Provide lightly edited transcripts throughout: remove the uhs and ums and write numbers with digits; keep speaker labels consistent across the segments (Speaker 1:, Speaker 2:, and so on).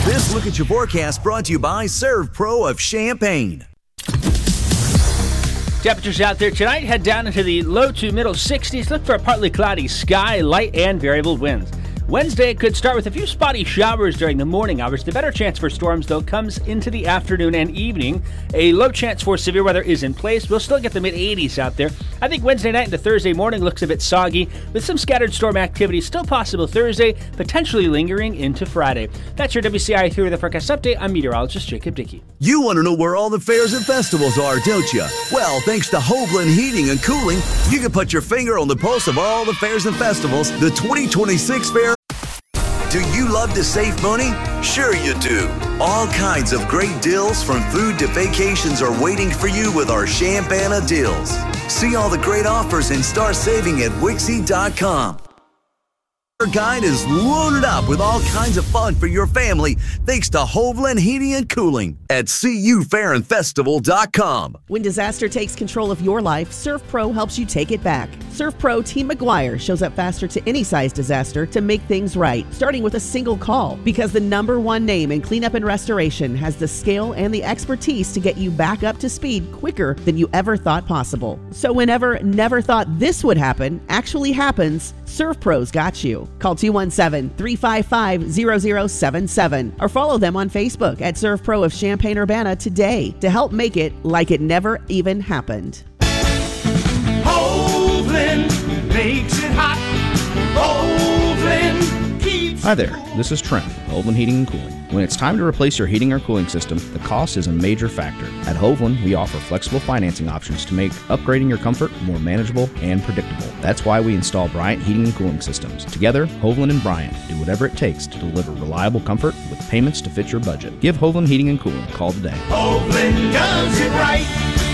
Speaker 1: This Look at Your Forecast brought to you by Serve Pro of Champaign.
Speaker 2: Temperatures out there tonight head down into the low to middle 60s. Look for a partly cloudy sky, light and variable winds. Wednesday could start with a few spotty showers during the morning hours. The better chance for storms, though, comes into the afternoon and evening. A low chance for severe weather is in place. We'll still get the mid-80s out there. I think Wednesday night into Thursday morning looks a bit soggy, with some scattered storm activity still possible Thursday, potentially lingering into Friday. That's your WCI 3 Weather Forecast update. I'm meteorologist Jacob Dickey.
Speaker 1: You want to know where all the fairs and festivals are, don't you? Well, thanks to Hovland Heating and Cooling, you can put your finger on the pulse of all the fairs and festivals. The 2026 fair. Do you love to save money? Sure you do. All kinds of great deals from food to vacations are waiting for you with our Champaign deals. See all the great offers and start saving at Wixie.com. Our guide is loaded up with all kinds of fun for your family thanks to Hovland Heating and Cooling at CUFairandFestival.com.
Speaker 3: When disaster takes control of your life, Serve Pro helps you take it back. Serve Pro Team McGuire shows up faster to any size disaster to make things right, starting with a single call, because the #1 name in cleanup and restoration has the skill and the expertise to get you back up to speed quicker than you ever thought possible. So whenever never thought this would happen actually happens, Serve Pro's got you. Call 217-355-0077 or follow them on Facebook at Serve Pro of Champaign-Urbana today to help make it like it never even happened.
Speaker 4: Hovland makes it hot. Hovland keeps.
Speaker 5: Hi there, this is Trent, Hovland Heating and Cooling. When it's time to replace your heating or cooling system, the cost is a major factor. At Hovland, we offer flexible financing options to make upgrading your comfort more manageable and predictable. That's why we install Bryant Heating and Cooling Systems. Together, Hovland and Bryant do whatever it takes to deliver reliable comfort with payments to fit your budget. Give Hovland Heating and Cooling a call today.
Speaker 4: Hovland does it right.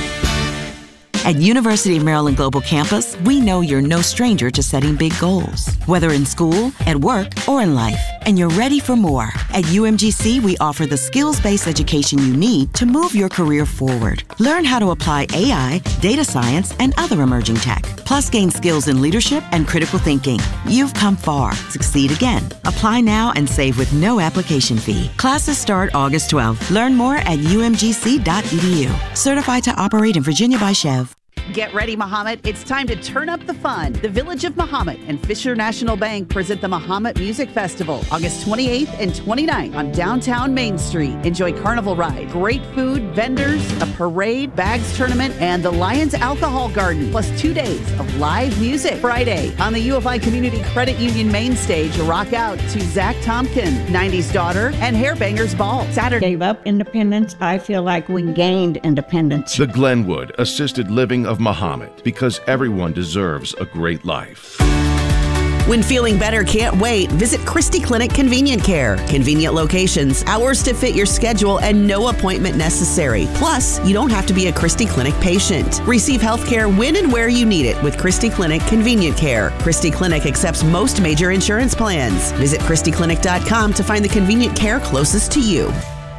Speaker 6: At University of Maryland Global Campus, we know you're no stranger to setting big goals, whether in school, at work, or in life, and you're ready for more. At UMGC, we offer the skills-based education you need to move your career forward. Learn how to apply AI, data science, and other emerging tech, plus gain skills in leadership and critical thinking. You've come far. Succeed again. Apply now and save with no application fee. Classes start August 12th. Learn more at umgc.edu. Certified to operate in Virginia by Chev.
Speaker 3: Get ready, Mahomet. It's time to turn up the fun. The Village of Mahomet and Fisher National Bank present the Mahomet Music Festival, August 28th and 29th on downtown Main Street. Enjoy carnival ride, great food, vendors, a parade, bags tournament, and the Lions Alcohol Garden, plus 2 days of live music. Friday, on the U of I Community Credit Union main stage, rock out to Zach Tompkin, 90s Daughter, and Hairbangers Ball. Saturday.
Speaker 7: Gave up independence. I feel like we gained independence.
Speaker 8: The Glenwood Assisted Living of Mahomet, because everyone deserves a great life.
Speaker 3: When feeling better can't wait, visit Christie Clinic Convenient Care. Convenient locations, hours to fit your schedule, and no appointment necessary. Plus, you don't have to be a Christie Clinic patient. Receive health care when and where you need it with Christie Clinic Convenient Care. Christie Clinic accepts most major insurance plans. Visit ChristieClinic.com to find the convenient care closest to you.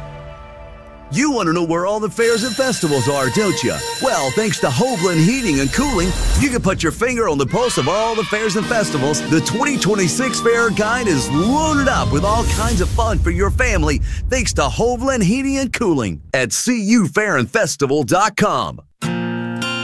Speaker 1: You want to know where all the fairs and festivals are, don't you? Well, thanks to Hovland Heating and Cooling, you can put your finger on the pulse of all the fairs and festivals. The 2026 Fair Guide is loaded up with all kinds of fun for your family thanks to Hovland Heating and Cooling at CUFairandFestival.com.